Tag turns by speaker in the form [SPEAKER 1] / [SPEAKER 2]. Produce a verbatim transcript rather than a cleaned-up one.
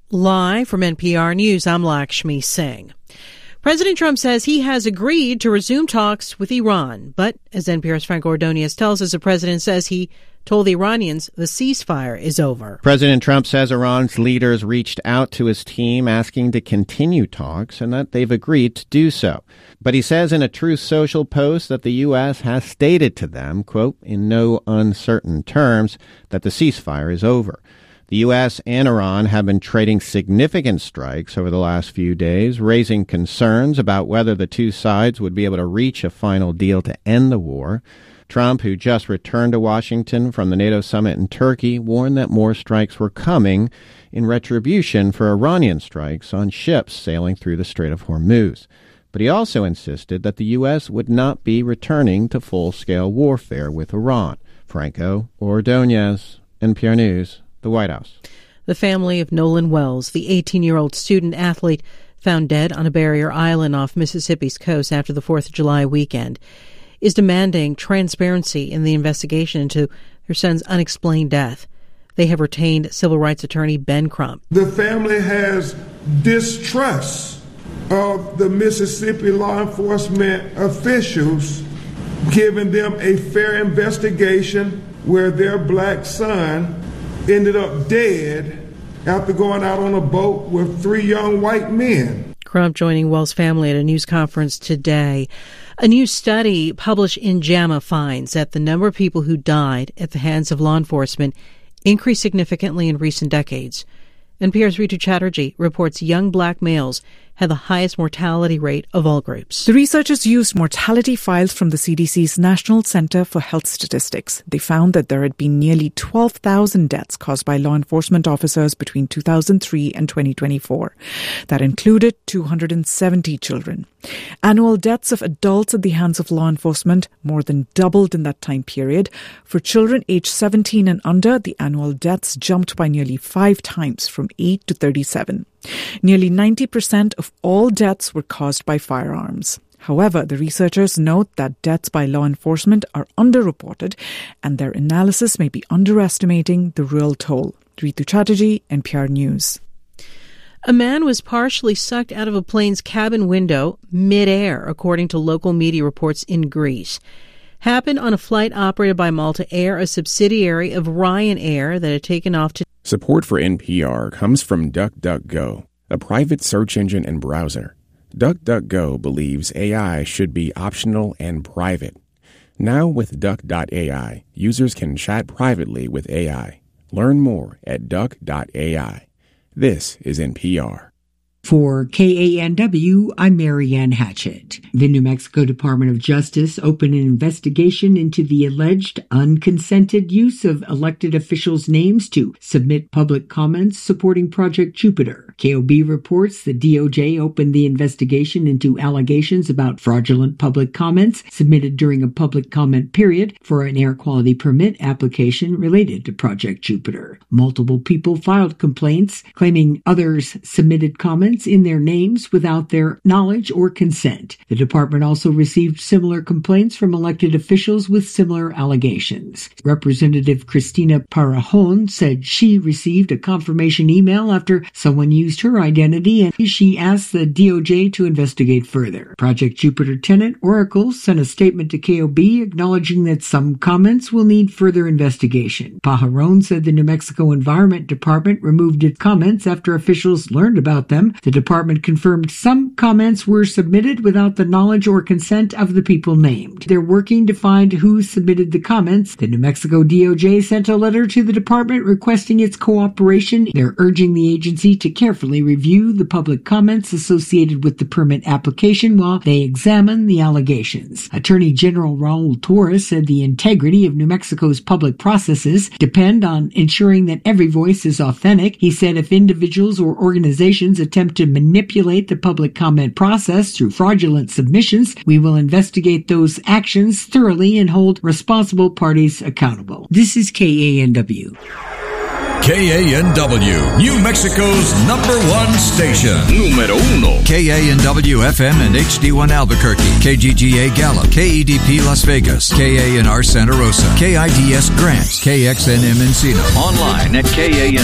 [SPEAKER 1] Live from N P R News, I'm Lakshmi Singh. President Trump says he has agreed to resume talks with Iran. But as N P R's Frank Ordonez tells us, the president says he told the Iranians the ceasefire is over.
[SPEAKER 2] President Trump says Iran's leaders reached out to his team asking to continue talks and that they've agreed to do so. But he says in a Truth Social post that the U S has stated to them, quote, in no uncertain terms, that the ceasefire is over. The U S and Iran have been trading significant strikes over the last few days, raising concerns about whether the two sides would be able to reach a final deal to end the war. Trump, who just returned to Washington from the NATO summit in Turkey, warned that more strikes were coming in retribution for Iranian strikes on ships sailing through the Strait of Hormuz. But he also insisted that the U S would not be returning to full-scale warfare with Iran. Franco Ordonez, N P R News, the White House.
[SPEAKER 1] The family of Nolan Wells, the eighteen-year-old student athlete found dead on a barrier island off Mississippi's coast after the fourth of July weekend, is demanding transparency in the investigation into their son's unexplained death. They have retained civil rights attorney Ben Crump.
[SPEAKER 3] The family has distrust of the Mississippi law enforcement officials giving them a fair investigation where their black son ended up dead after going out on a boat with three young white men.
[SPEAKER 1] Crump joining Wells' family at a news conference today. A new study published in JAMA finds that the number of people who died at the hands of law enforcement increased significantly in recent decades. N P R's Ritu Chatterjee reports young black males had the highest mortality rate of all groups.
[SPEAKER 4] The researchers used mortality files from the C D C's National Center for Health Statistics. They found that there had been nearly twelve thousand deaths caused by law enforcement officers between two thousand three and twenty twenty-four. That included two hundred seventy children. Annual deaths of adults at the hands of law enforcement more than doubled in that time period. For children aged seventeen and under, the annual deaths jumped by nearly five times, from eight to thirty-seven. Nearly ninety percent of all deaths were caused by firearms. However, the researchers note that deaths by law enforcement are underreported and their analysis may be underestimating the real toll. Ritu Chatterjee, N P R News.
[SPEAKER 1] A man was partially sucked out of a plane's cabin window mid-air, according to local media reports in Greece. Happened on a flight operated by Malta Air, a subsidiary of Ryanair that had taken off to...
[SPEAKER 5] Support for N P R comes from DuckDuckGo, a private search engine and browser. DuckDuckGo believes A I should be optional and private. Now with Duck dot A I, users can chat privately with A I. Learn more at Duck dot A I. This is N P R.
[SPEAKER 6] For K A N W, I'm Marianne Hatchett. The New Mexico Department of Justice opened an investigation into the alleged unconsented use of elected officials' names to submit public comments supporting Project Jupiter. K O B reports the D O J opened the investigation into allegations about fraudulent public comments submitted during a public comment period for an air quality permit application related to Project Jupiter. Multiple people filed complaints claiming others submitted comments in their names without their knowledge or consent. The department also received similar complaints from elected officials with similar allegations. Representative Cristina Parajon said she received a confirmation email after someone used her identity, and she asked the D O J to investigate further. Project Jupiter tenant Oracle sent a statement to K O B acknowledging that some comments will need further investigation. Parajon said the New Mexico Environment Department removed its comments after officials learned about them. The department confirmed some comments were submitted without the knowledge or consent of the people named. They're working to find who submitted the comments. The New Mexico D O J sent a letter to the department requesting its cooperation. They're urging the agency to carefully review the public comments associated with the permit application while they examine the allegations. Attorney General Raul Torres said the integrity of New Mexico's public processes depend on ensuring that every voice is authentic. He said if individuals or organizations attempt to manipulate the public comment process through fraudulent submissions, we will investigate those actions thoroughly and hold responsible parties accountable. This is K A N W.
[SPEAKER 7] K A N W, New Mexico's number one station. Número uno. K A N W F M and H D one Albuquerque. K G G A Gallup. K E D P Las Vegas. K A N R Santa Rosa. K I D S Grants. K X N M Encino. Online at K A N.